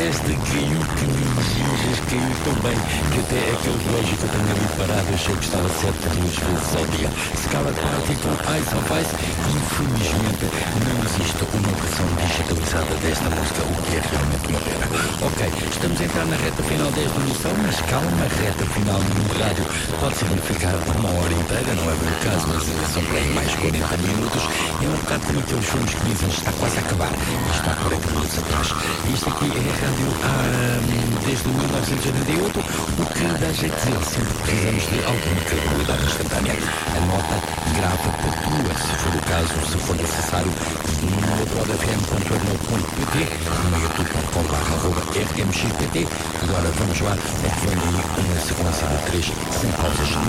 Esta caiu que me giras, caiu tão bem que até aquele relógio que eu tenho ali parado achei que estava certo 2 vezes ao dia. Scala Party com Ice of Ice. Infelizmente não existe uma versão digitalizada desta música, o que é realmente uma pena. Ok, estamos a entrar na reta final desta emissão, mas calma, reta final no rádio pode significar uma hora inteira, não é bem o caso, mas são bem mais 40 minutos. É um bocado como aqueles filmes que dizem está quase a acabar, está 40 minutos atrás. Isto aqui é a rádio desde 1988, o que dá jeito de dizer, sempre precisamos de alguma credibilidade instantânea. Anota, grava, pontua, se for o caso, se for necessário, no www.fm.pt, no youtube.com/rmxpt. Agora vamos lá, é que vem aí uma sequência de 3 sem pausas